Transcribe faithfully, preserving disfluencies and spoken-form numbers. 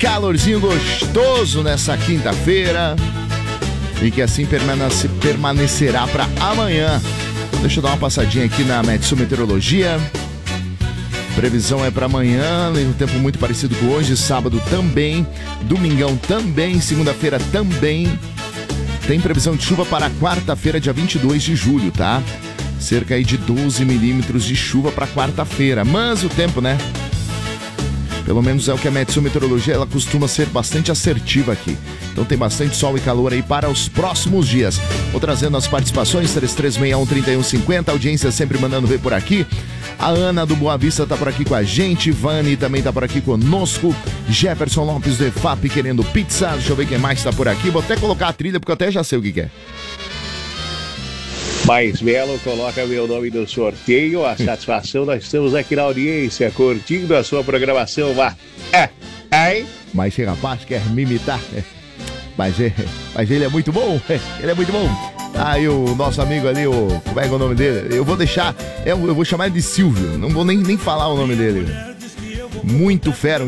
calorzinho gostoso nessa quinta-feira e que assim permanece, permanecerá para amanhã. Deixa eu dar uma passadinha aqui na Metsu Meteorologia. Previsão é para amanhã, um tempo muito parecido com hoje, sábado também, domingão também, segunda-feira também. Tem previsão de chuva para quarta-feira, dia vinte e dois de julho, tá? Cerca aí de doze milímetros de chuva para quarta-feira, mas o tempo, né? Pelo menos é o que a Metsu Meteorologia, ela costuma ser bastante assertiva aqui. Então tem bastante sol e calor aí para os próximos dias. Vou trazendo as participações, três três seis um, três um cinco zero, a audiência sempre mandando ver por aqui. A Ana do Boa Vista tá por aqui com a gente, Vani também tá por aqui conosco, Jefferson Lopes do E F A P querendo pizza, deixa eu ver quem mais tá por aqui. Vou até colocar a trilha porque eu até já sei o que que é. Mais Melo coloca meu nome no sorteio. A satisfação, nós estamos aqui na audiência, curtindo a sua programação. Vá. É, é. Mas esse rapaz quer me imitar. Mas, é, mas ele é muito bom. Ele é muito bom. Aí o nosso amigo ali, o, como é que é o nome dele? Eu vou deixar, eu, eu vou chamar ele de Silvio. Não vou nem, nem falar o nome dele. Muito fera.